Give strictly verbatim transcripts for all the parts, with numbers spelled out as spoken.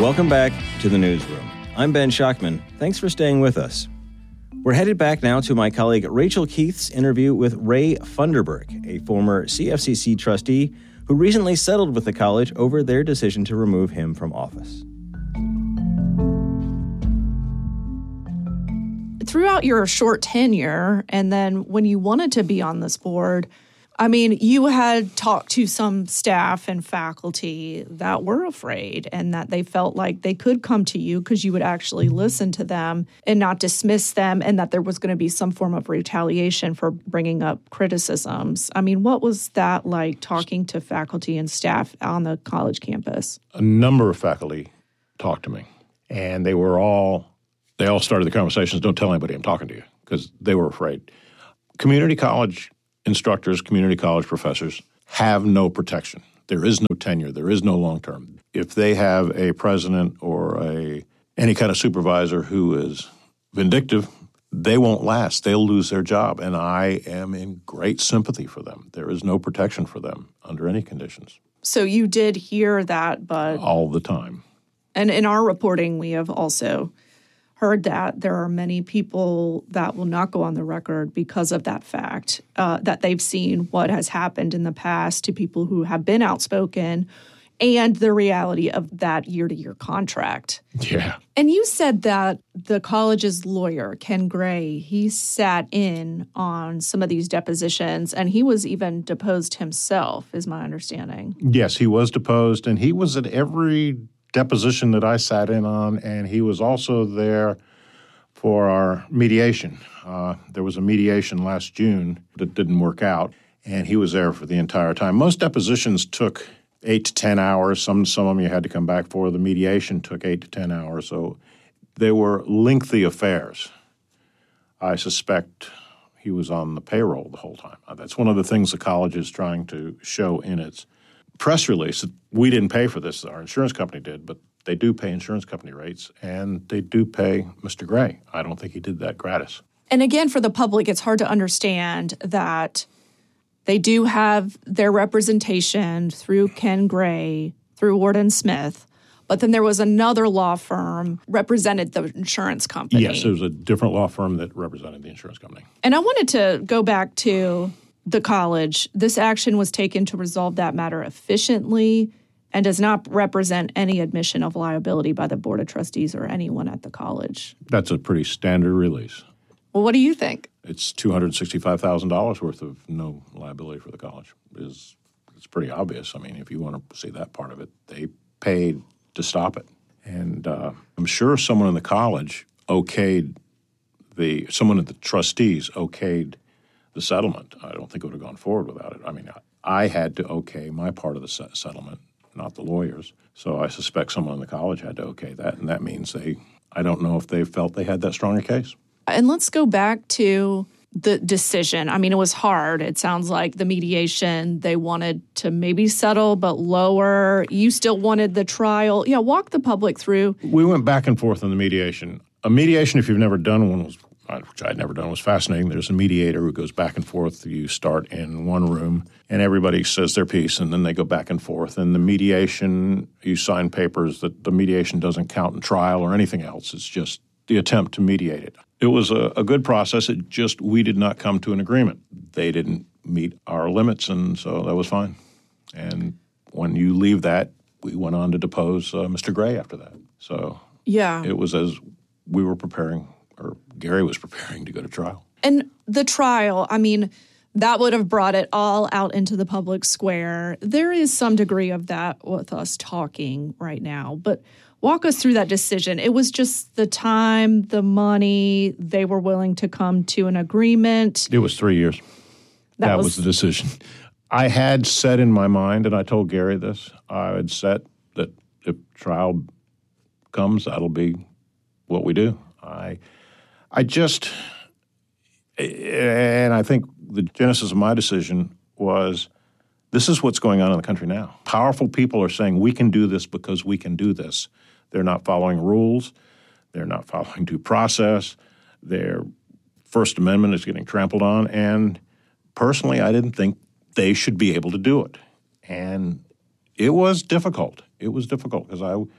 Welcome back to the Newsroom. I'm Ben Schachtman. Thanks for staying with us. We're headed back now to my colleague Rachel Keith's interview with Ray Funderburk, a former C F C C trustee who recently settled with the college over their decision to remove him from office. Throughout your short tenure, and then when you wanted to be on this board, I mean, you had talked to some staff and faculty that were afraid and that they felt like they could come to you because you would actually listen to them and not dismiss them, and that there was going to be some form of retaliation for bringing up criticisms. I mean, what was that like talking to faculty and staff on the college campus? A number of faculty talked to me, and they were all, they all started the conversations, don't tell anybody I'm talking to you, because they were afraid. Community college instructors, community college professors have no protection. There is no tenure. There is no long-term. If they have a president or a any kind of supervisor who is vindictive, they won't last. They'll lose their job, and I am in great sympathy for them. There is no protection for them under any conditions. So you did hear that, but... All the time. And in our reporting, we have also heard that there are many people that will not go on the record because of that fact, uh, that they've seen what has happened in the past to people who have been outspoken and the reality of that year-to-year contract. Yeah. And you said that the college's lawyer, Ken Gray, he sat in on some of these depositions, and he was even deposed himself, is my understanding. Yes, he was deposed, and he was at every deposition that I sat in on, and he was also there for our mediation. Uh, there was a mediation last June that didn't work out, and he was there for the entire time. Most depositions took eight to ten hours. Some, some of them you had to come back for. The mediation took eight to ten hours, so they were lengthy affairs. I suspect he was on the payroll the whole time. Uh, that's one of the things the college is trying to show in its press release. We didn't pay for this. Our insurance company did, but they do pay insurance company rates, and they do pay Mister Gray. I don't think he did that gratis. And again, for the public, it's hard to understand that they do have their representation through Ken Gray, through Ward and Smith, but then there was another law firm represented the insurance company. Yes, it was a different law firm that represented the insurance company. And I wanted to go back to the college. This action was taken to resolve that matter efficiently and does not represent any admission of liability by the Board of Trustees or anyone at the college. That's a pretty standard release. Well, what do you think? It's two hundred sixty-five thousand dollars worth of no liability for the college. It's, it's pretty obvious. I mean, if you want to see that part of it, they paid to stop it. And uh, I'm sure someone in the college okayed the, someone at the trustees okayed the settlement. I don't think it would have gone forward without it. I mean, I had to okay my part of the settlement, not the lawyers. So I suspect someone in the college had to okay that, and that means they, I don't know if they felt they had that strong a case. And let's go back to the decision. I mean, it was hard. It sounds like the mediation, they wanted to maybe settle, but lower. You still wanted the trial. Yeah, walk the public through. We went back and forth on the mediation. A mediation, if you've never done one, was which I'd never done, was fascinating. There's a mediator who goes back and forth. You start in one room, and everybody says their piece, and then they go back and forth. And the mediation, you sign papers that the mediation doesn't count in trial or anything else. It's just the attempt to mediate it. It was a, a good process. It just, we did not come to an agreement. They didn't meet our limits, and so that was fine. And when you leave that, we went on to depose uh, Mister Gray after that. So yeah, it was as we were preparing, or Gary was preparing to go to trial. And the trial, I mean, that would have brought it all out into the public square. There is some degree of that with us talking right now, but walk us through that decision. It was just the time, the money, they were willing to come to an agreement. It was three years. That, that was, was the decision. I had set in my mind, and I told Gary this, I had set that if trial comes, that'll be what we do. I I just, and I think the genesis of my decision was, this is what's going on in the country now. Powerful people are saying, we can do this because we can do this. They're not following rules. They're not following due process. Their First Amendment is getting trampled on. And personally, I didn't think they should be able to do it. And it was difficult. It was difficult because I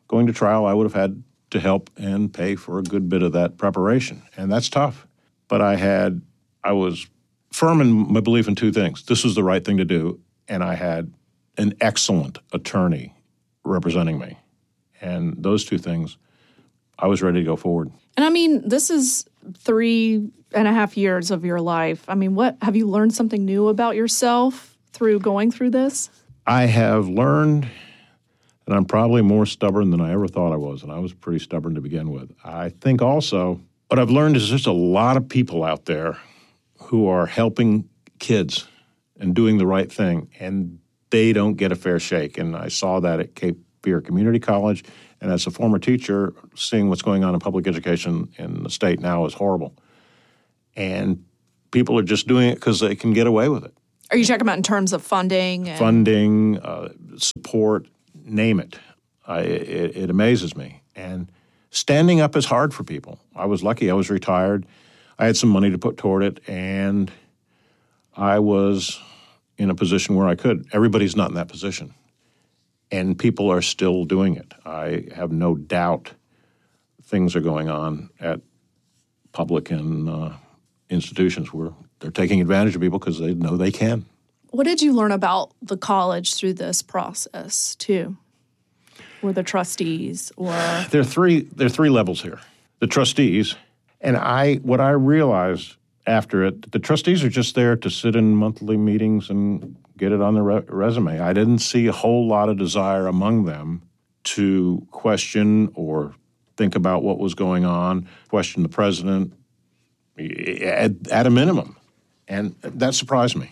going to trial, I would have had to help and pay for a good bit of that preparation, and that's tough. But I had, I was firm in my belief in two things. This was the right thing to do, and I had an excellent attorney representing me. And those two things, I was ready to go forward. And I mean, this is three and a half years of your life. I mean, what have you learned something new about yourself through going through this? I have learned that I'm probably more stubborn than I ever thought I was, and I was pretty stubborn to begin with. I think also what I've learned is there's a lot of people out there who are helping kids and doing the right thing, and they don't get a fair shake. And I saw that at Cape Fear Community College, and as a former teacher, seeing what's going on in public education in the state now is horrible. And people are just doing it because they can get away with it. Are you talking about in terms of funding? And- Funding, uh, support, name it. I, it. It amazes me. And standing up is hard for people. I was lucky. I was retired. I had some money to put toward it, and I was in a position where I could. Everybody's not in that position. And people are still doing it. I have no doubt things are going on at public and uh, institutions where they're taking advantage of people because they know they can. What did you learn about the college through this process, too? Or the trustees, or there are three. There are three levels here. The trustees, and I. What I realized after it, the trustees are just there to sit in monthly meetings and get it on their re- resume. I didn't see a whole lot of desire among them to question or think about what was going on, question the president at, at a minimum, and that surprised me.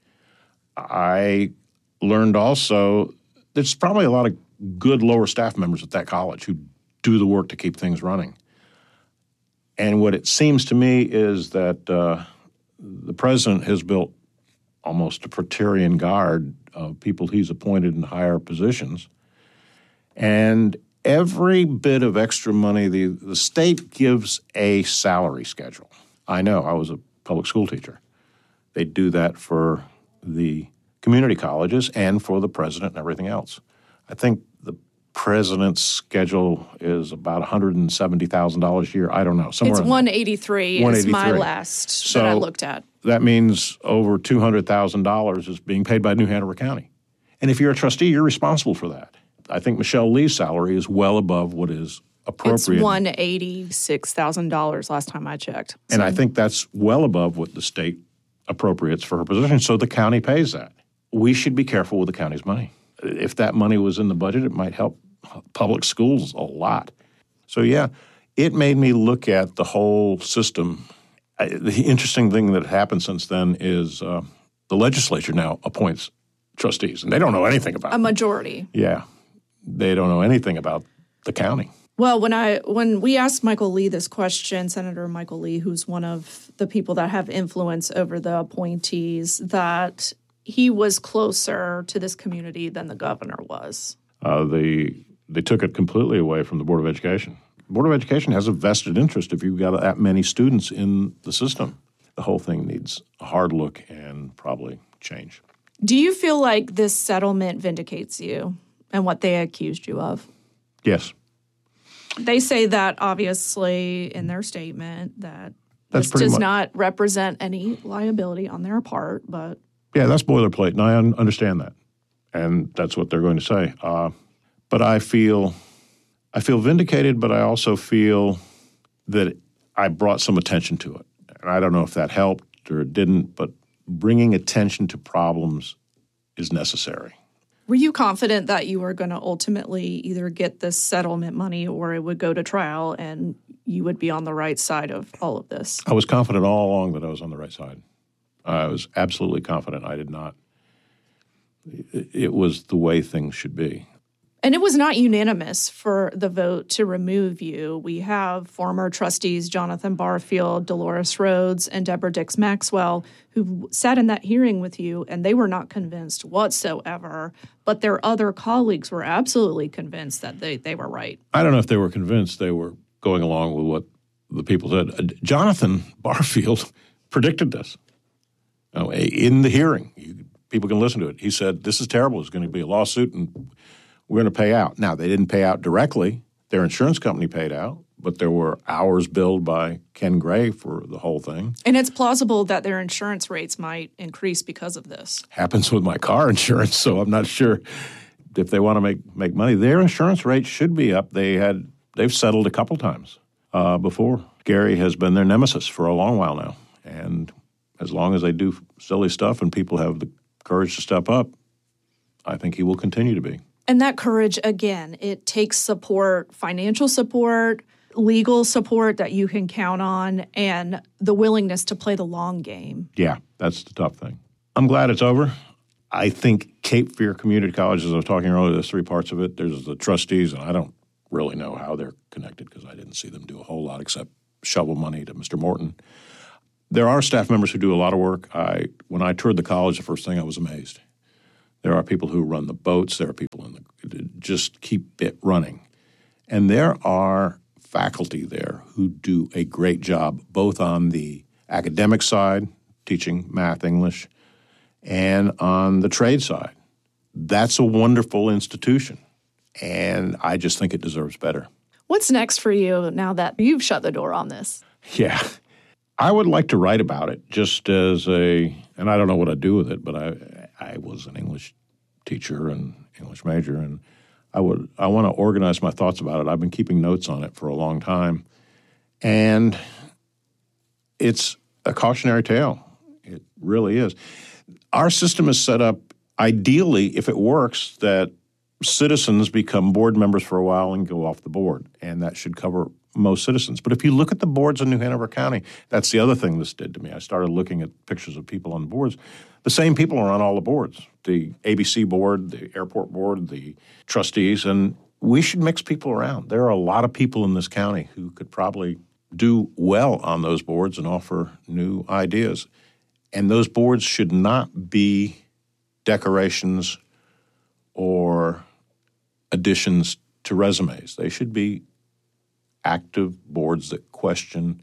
I learned also there's probably a lot of good lower staff members at that college who do the work to keep things running. And what it seems to me is that uh, the president has built almost a Praetorian guard of people he's appointed in higher positions. And every bit of extra money, the, the state gives a salary schedule. I know, I was a public school teacher. They do that for the community colleges and for the president and everything else. I think the president's schedule is about one hundred seventy thousand dollars a year. I don't know. Somewhere it's one eighty-three is my last so that I looked at. That means over two hundred thousand dollars is being paid by New Hanover County. And if you're a trustee, you're responsible for that. I think Michelle Lee's salary is well above what is appropriate. It's one hundred eighty-six thousand dollars last time I checked. So. And I think that's well above what the state appropriates for her position, so the county pays that. We should be careful with the county's money. If that money was in the budget, it might help public schools a lot. So, yeah, it made me look at the whole system. I, the interesting thing that happened since then is uh, the legislature now appoints trustees, and they don't know anything about a majority. Them. Yeah, they don't know anything about the county. Well, when I when we asked Michael Lee this question, Senator Michael Lee, who's one of the people that have influence over the appointees, that he was closer to this community than the governor was. Uh, they they took it completely away from the Board of Education. The Board of Education has a vested interest if you've got that many students in the system. The whole thing needs a hard look and probably change. Do you feel like this settlement vindicates you and what they accused you of? Yes. They say that, obviously, in their statement, that That's this does much. not represent any liability on their part, but... Yeah, that's boilerplate, and I un- understand that. And that's what they're going to say. Uh, but I feel I feel vindicated, but I also feel that I brought some attention to it. And I don't know if that helped or it didn't, but bringing attention to problems is necessary. Were you confident that you were going to ultimately either get this settlement money or it would go to trial and you would be on the right side of all of this? I was confident all along that I was on the right side. I was absolutely confident I did not. It was the way things should be. And it was not unanimous for the vote to remove you. We have former trustees Jonathan Barfield, Dolores Rhodes, and Deborah Dix Maxwell who sat in that hearing with you, and they were not convinced whatsoever. But their other colleagues were absolutely convinced that they, they were right. I don't know if they were convinced. They were going along with what the people said. Uh, Jonathan Barfield predicted this. Uh, in the hearing, you, people can listen to it. He said, this is terrible. There's going to be a lawsuit, and we're going to pay out. Now, they didn't pay out directly. Their insurance company paid out, but there were hours billed by Ken Gray for the whole thing. And it's plausible that their insurance rates might increase because of this. Happens with my car insurance, so I'm not sure if they want to make, make money. Their insurance rates should be up. They had, they've settled a couple times uh, before. Gary has been their nemesis for a long while now. And as long as they do silly stuff and people have the courage to step up, I think he will continue to be. And that courage, again, it takes support, financial support, legal support that you can count on, and the willingness to play the long game. Yeah, that's the tough thing. I'm glad it's over. I think Cape Fear Community College, as I was talking earlier, there's three parts of it. There's the trustees, and I don't really know how they're connected because I didn't see them do a whole lot except shovel money to Mister Morton. There are staff members who do a lot of work. I, when I toured the college, the first thing I was amazed. There are people who run the boats. There are people in the just keep it running. And there are faculty there who do a great job, both on the academic side, teaching math, English, and on the trade side. That's a wonderful institution, and I just think it deserves better. What's next for you now that you've shut the door on this? Yeah. I would like to write about it just as a, and I don't know what I'd do with it, but I I was an English teacher and English major, and I would I want to organize my thoughts about it. I've been keeping notes on it for a long time, and it's a cautionary tale. It really is. Our system is set up, ideally, if it works, that citizens become board members for a while and go off the board, and that should cover most citizens. But if you look at the boards in New Hanover County, that's the other thing this did to me. I started looking at pictures of people on the boards. The same people are on all the boards, the A B C board, the airport board, the trustees, and we should mix people around. There are a lot of people in this county who could probably do well on those boards and offer new ideas. And those boards should not be decorations or additions to resumes. They should be active boards that question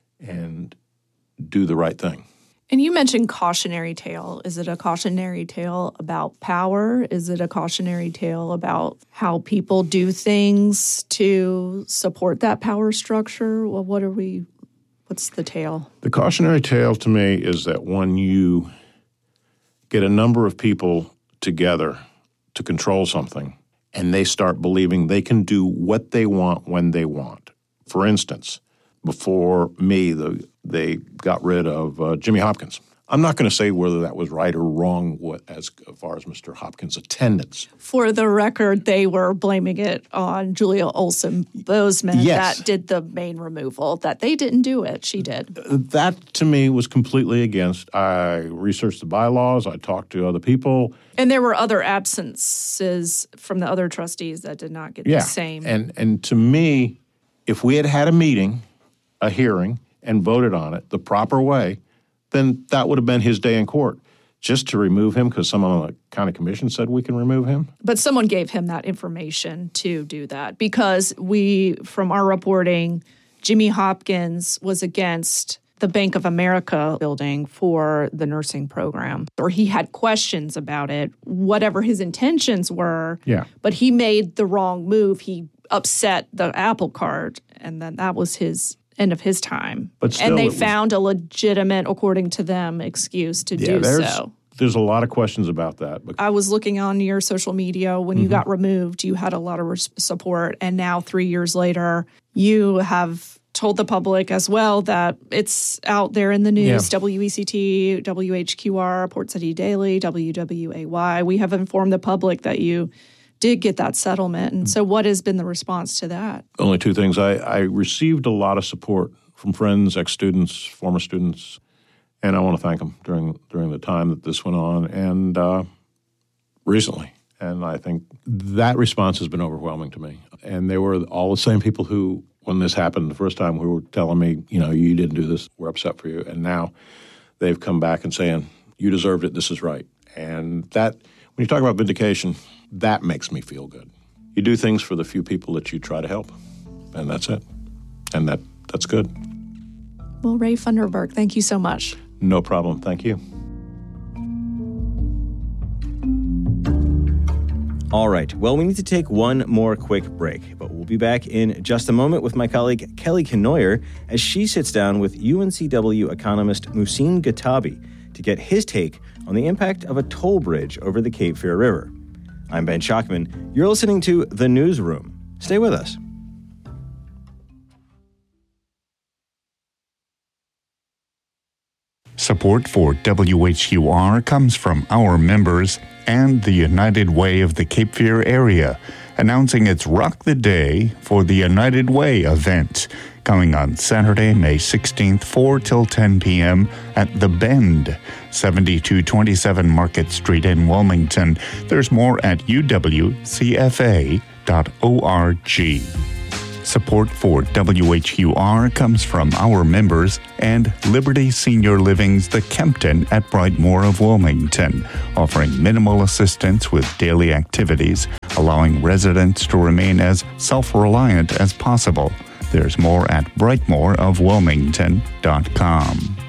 and do the right thing. And you mentioned cautionary tale. Is it a cautionary tale about power? Is it a cautionary tale about how people do things to support that power structure? Well, what are we, what's the tale? The cautionary tale to me is that when you get a number of people together to control something and they start believing they can do what they want when they want. For instance, before me, the, they got rid of uh, Jimmy Hopkins. I'm not going to say whether that was right or wrong what, as far as Mister Hopkins' attendance. For the record, they were blaming it on Julia Olson Bozeman Yes. that did the main removal, that they didn't do it. She did. That, to me, was completely against. I researched the bylaws. I talked to other people. And there were other absences from the other trustees that did not get Yeah. the same. And, and to me, if we had had a meeting, a hearing, and voted on it the proper way, then that would have been his day in court. Just to remove him because someone on the county commission said we can remove him? But someone gave him that information to do that because we, from our reporting, Jimmy Hopkins was against the Bank of America building for the nursing program, or he had questions about it, whatever his intentions were. Yeah. But he made the wrong move. He upset the Apple Cart, and then that was his end of his time. But still, and they it was- found a legitimate, according to them, excuse to Yeah, do there's, so. there's a lot of questions about that. But I was looking on your social media when you got removed, you had a lot of res- support. And now, three years later, you have told the public as well that it's out there in the news. Yeah. W E C T, W H Q R, Port City Daily, W W A Y. We have informed the public that you did get that settlement. And so what has been the response to that? only two things. I, I received a lot of support from friends, ex-students, former students, and I want to thank them during during the time that this went on and uh, recently. And I think that response has been overwhelming to me. And they were all the same people who, when this happened the first time, who were telling me, you know, you didn't do this, we're upset for you. And now they've come back and saying, you deserved it, this is right. And that, when you talk about vindication, that makes me feel good. You do things for the few people that you try to help, and that's it. And that that's good. Well, Ray Funderburk, thank you so much. No problem. Thank you. All right. Well, we need to take one more quick break, but we'll be back in just a moment with my colleague Kelly Kenoyer as she sits down with U N C W economist Muhsin Gatabi to get his take on the impact of a toll bridge over the Cape Fear River. I'm Ben Schachtman. You're listening to The Newsroom. Stay with us. Support for W H Q R comes from our members and the United Way of the Cape Fear area, announcing its Rock the Day for the United Way event, coming on Saturday, May sixteenth, four till ten p.m. at The Bend, seventy-two twenty-seven Market Street in Wilmington. There's more at u w c f a dot org. Support for W H Q R comes from our members and Liberty Senior Living's The Kempton at Brightmoor of Wilmington, offering minimal assistance with daily activities, allowing residents to remain as self-reliant as possible. There's more at brightmoor of wilmington dot com.